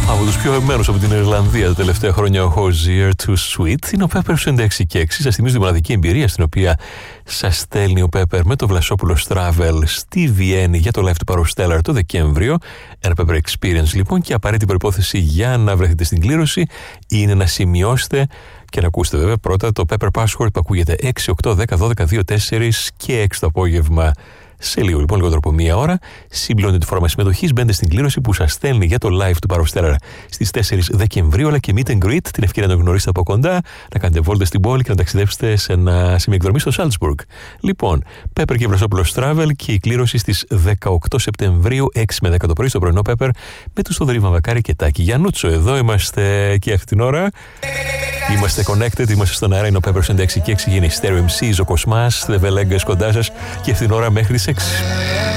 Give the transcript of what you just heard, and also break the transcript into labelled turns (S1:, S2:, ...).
S1: Από τους πιο αγαπημένους από την Ιρλανδία τα τελευταία χρόνια, ο Hozier Too Sweet, είναι ο Pepper 96 και 6. Σας θυμίζω τη μοναδική εμπειρία στην οποία σας στέλνει ο Pepper με το Βλασόπουλος Travel στη Βιέννη για το live του Parostellar το Δεκέμβριο. Ένα Pepper Experience λοιπόν, και απαραίτητη προϋπόθεση για να βρεθείτε στην κλήρωση είναι να σημειώσετε και να ακούσετε βέβαια πρώτα το Pepper Password που ακούγεται 6, 8, 10, 12, 2, 4 και 6 το απόγευμα. Σε λίγο λοιπόν, λιγότερο από μία ώρα, συμπληρώνετε τη φόρμα συμμετοχής, μπαίνετε στην κλήρωση που σας στέλνει για το live του Parostellar στις 4 Δεκεμβρίου, αλλά και meet and greet, την ευκαιρία να τον γνωρίσετε από κοντά, να κάνετε βόλτες στην πόλη και να ταξιδέψετε σε ένα σημείο εκδρομή στο Salzburg. Λοιπόν, Pepper και Βλασόπουλος Travel και η κλήρωση στις 18 Σεπτεμβρίου, 6 με 10 το πρωί, στο πρωινό Pepper, με τους Θοδωρή Βαμβακάρη και Τάκη Γιαννούτσο. Εδώ είμαστε και αυτή την ώρα. Είμαστε connected, είμαστε στον αέρα, είναι ο Pepper 96 και 6, γίνει Stereo MC, ο Κοσμάς, The Velegas κοντά σας και αυτή την ώρα μέχρι τις 6.